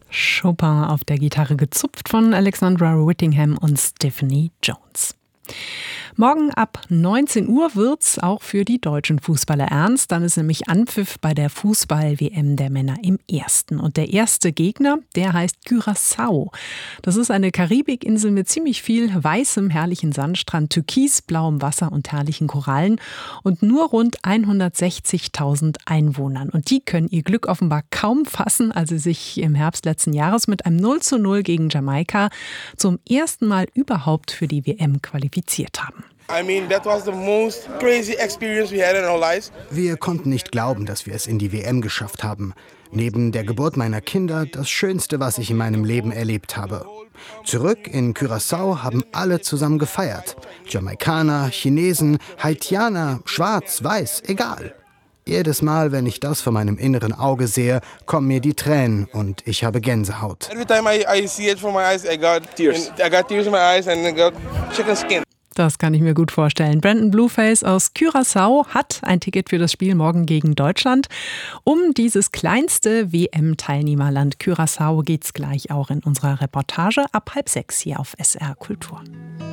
Chopin auf der Gitarre gezupft von Alexandra Whittingham und Stephanie Jones. Morgen ab 19 Uhr wird's auch für die deutschen Fußballer ernst. Dann ist nämlich Anpfiff bei der Fußball-WM der Männer im Ersten. Und der erste Gegner, der heißt Curaçao. Das ist eine Karibikinsel mit ziemlich viel weißem, herrlichen Sandstrand, türkisblauem Wasser und herrlichen Korallen und nur rund 160.000 Einwohnern. Und die können ihr Glück offenbar kaum fassen, als sie sich im Herbst letzten Jahres mit einem 0:0 gegen Jamaika zum ersten Mal überhaupt für die WM qualifiziert haben. That was the most crazy experience we had in our lives. Wir konnten nicht glauben, dass wir es in die WM geschafft haben. Neben der Geburt meiner Kinder das Schönste, was ich in meinem Leben erlebt habe. Zurück in Curaçao haben alle zusammen gefeiert. Jamaikaner, Chinesen, Haitianer, schwarz, weiß, egal. Jedes Mal, wenn ich das vor meinem inneren Auge sehe, kommen mir die Tränen und ich habe Gänsehaut. Every time I see it from my eyes, I got tears. I got tears in my eyes and I got chicken skin. Das kann ich mir gut vorstellen. Brandon Blueface aus Curaçao hat ein Ticket für das Spiel morgen gegen Deutschland. Um dieses kleinste WM-Teilnehmerland Curaçao geht's gleich auch in unserer Reportage ab 5:30 hier auf SR Kultur.